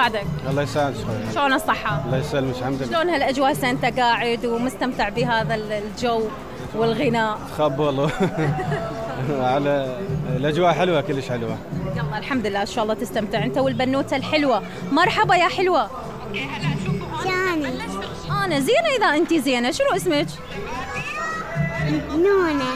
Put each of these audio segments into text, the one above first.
يساعدك. الله يسعدك خويا. شلون الصحة؟ الله يسلمك الحمد لله. شلون هالأجواء أنت قاعد ومستمتع بهذا الجو والغناء؟ تخب والله. على الأجواء حلوة كلش حلوة. يلا الحمد لله إن شاء الله تستمتع أنت والبنوتة الحلوة. مرحبا يا حلوة. شاني أنا زينة. إذا أنت زينة شنو اسمك؟ نونة.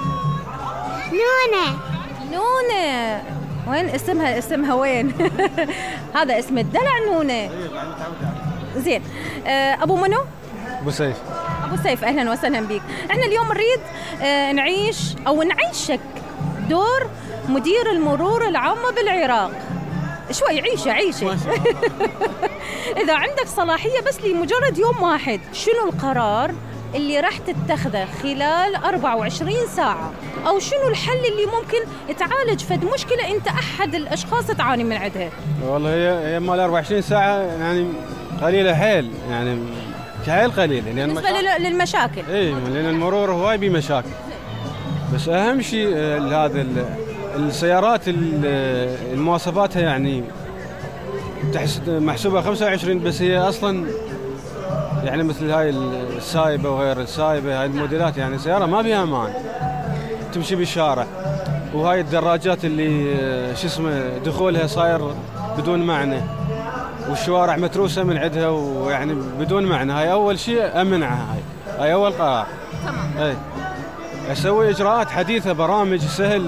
نونة نونة. وين اسمها وين؟ هذا اسم الدلع نونة. زين. أبو منو؟ أبو سيف. أبو سيف أهلا وسهلا بك. احنا اليوم نريد نعيش أو نعيشك دور مدير المرور العامة بالعراق. شوي عيشة. إذا عندك صلاحية بس لمجرد يوم واحد، شنو القرار اللي راح تتخذه خلال 24 ساعة؟ أو شنو الحل اللي ممكن تعالج فد مشكلة أنت أحد الأشخاص تعاني من عندها؟ والله هي مال 24 ساعة يعني قليلة حيل، يعني حيل قليلة بالنسبة للمشاكل. لأن المرور هواي بيه مشاكل. بس أهم شيء هذا السيارات المواصفاتها يعني محسوبة 25، بس هي أصلاً يعني مثل هاي السايبة وغير السايبة، هاي الموديلات يعني سيارة ما بيها أمان تمشي بالشارع. وهاي الدراجات اللي دخولها صاير بدون معنى، والشوارع متروسة من عندها ويعني بدون معنى. هاي أول شيء أمنعها، هاي أول قرار. تمام. أسوي إجراءات حديثة، برامج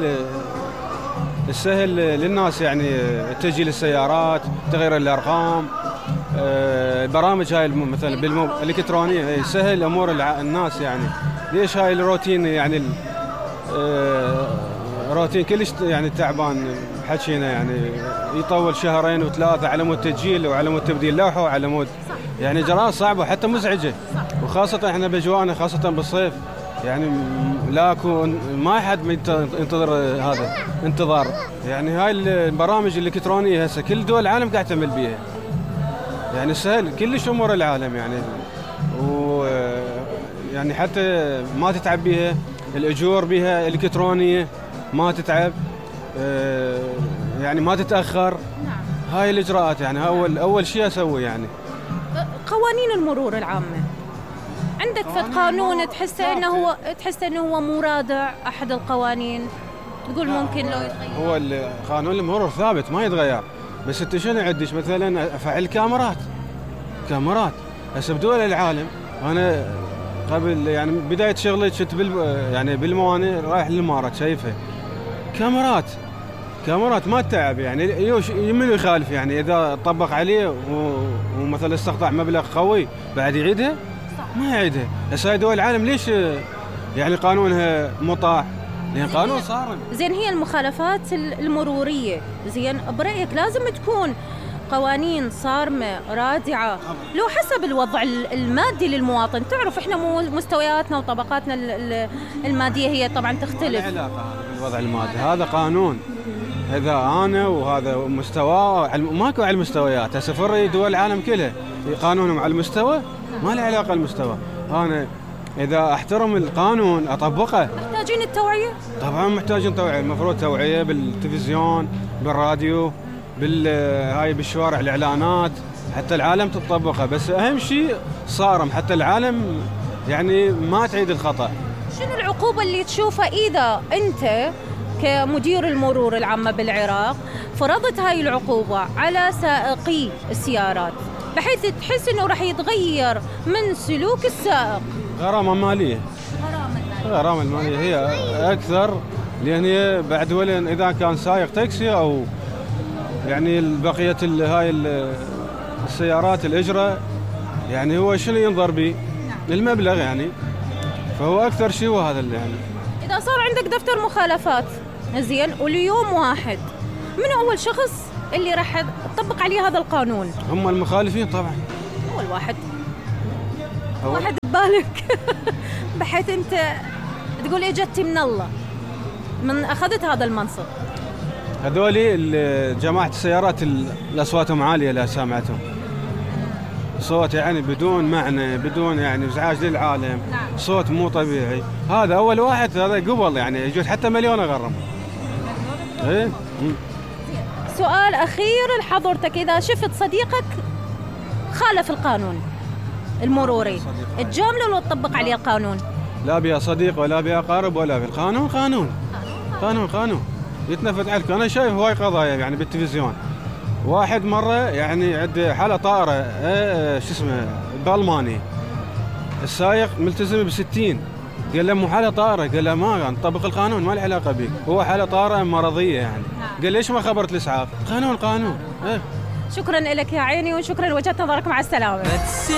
السهل للناس، يعني تسجيل السيارات، تغيير الأرقام، برامج هاي مثلا الإلكترونية سهل أمور الناس. يعني ليش هاي الروتين يعني روتين كلش يعني تعبان حكينا، يعني يطول شهرين وثلاثة على مود تسجيل وعلى مود تبديل لوحة وعلى مود يعني إجراءات صعبة وحتى مزعجة. وخاصة احنا بأجواءنا خاصة بالصيف يعني لاكو ما حد ينتظر هذا انتظار. يعني هاي البرامج الإلكترونية هسه كل دول العالم قاعد تعمل بيها، يعني سهل كلش أمور العالم يعني. يعني حتى ما تتعب بيها، الأجور بيها إلكترونية ما تتعب، يعني ما تتأخر. هاي الإجراءات يعني أول شيء أسوي. يعني قوانين المرور العامة عندك فد قانون تحسه انه هو مرادع احد القوانين، تقول ممكن لو يتغير؟ هو قانون المرور ثابت ما يتغير، بس انت شنو عندك مثلا افعل كاميرات هسه بدول العالم. انا قبل يعني بدايه شغلي كنت يعني بالموانئ رايح للامارات شايفها كاميرات ما تتعب. يعني من يخالف يعني اذا طبق عليه ومثلا استقطع مبلغ قوي بعد يعيدها ما يعيدها. هسه دول العالم ليش يعني قانونها مطاع؟ لان قانون صارم. زين هي المخالفات المروريه زين برايك لازم تكون قوانين صارمه رادعه لو حسب الوضع المادي للمواطن. تعرف احنا مستوياتنا وطبقاتنا الماديه هي طبعا تختلف. ما علاقه بالوضع المادي، هذا قانون. اذا انا وهذا مستوى ماكو على المستويات. هسه فري دول العالم كلها قانونهم على المستوى، ما له علاقه بالمستوى. انا اذا احترم القانون اطبقه. محتاجين التوعيه؟ طبعا محتاجين توعيه، المفروض توعيه بالتلفزيون بالراديو هاي بالشوارع الاعلانات حتى العالم تطبقها. بس اهم شيء صارم حتى العالم يعني ما تعيد الخطا. شنو العقوبه اللي تشوفها اذا انت كمدير المرور العامة بالعراق فرضت هاي العقوبة على سائقي السيارات بحيث تحس انه راح يتغير من سلوك السائق؟ غرامة مالية. غرامة المالية هي أكثر، لأن هي بعد ولن إذا كان سائق تاكسي أو يعني بقية هاي السيارات الإجرة، يعني هو شنو ينظر به؟ المبلغ يعني. فهو أكثر شيء هو هذا اللي يعني. إذا صار عندك دفتر مخالفات زين وليوم واحد، من أول شخص اللي راح تطبق عليه هذا القانون؟ هم المخالفين طبعا. أول واحد ببالك بحيث أنت تقول إجتي من الله من أخذت هذا المنصب؟ هذولي جماعة السيارات الأصواتهم عالية لا سامعتهم، صوت يعني بدون معنى بدون يعني ازعاج للعالم. صوت مو طبيعي. هذا أول واحد، هذا قبل يعني يجوز حتى مليون أغرم. إيه. سؤال أخير لحضرتك، إذا شفت صديقك خالف القانون المروري تجامله ولا تطبق عليه القانون؟ لا بيا صديق ولا بيا قارب ولا بالقانون. قانون يتنفذ عليك. أنا شايف هواي قضايا يعني بالتلفزيون. واحد مرة يعني عند حالة طائرة شو اسمه بألماني، السائق ملتزم ب60، قال له مو حالة طائرة، قال له ما نطبق القانون ما له علاقة بك، هو حالة طائرة مرضية يعني. قال ليش ما خبرت الإسعاف؟ قانون. شكرا لك يا عيني وشكرا لوجهة نظرك، مع السلامة.